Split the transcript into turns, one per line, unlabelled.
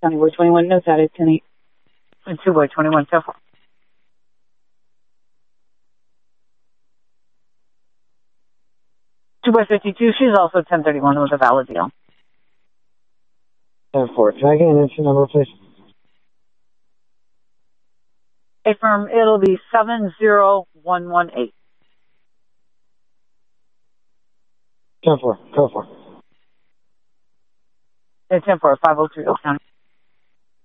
County Board 21 notes added 10-8. And 2 Board 21, 10-4. 2 Board 52, she's also 1031 with a valid deal.
10-4. Can I get an entry number, please?
Affirm, it'll be 70118.
10-4. Go for it.
It's 10-4, 503 Oak County.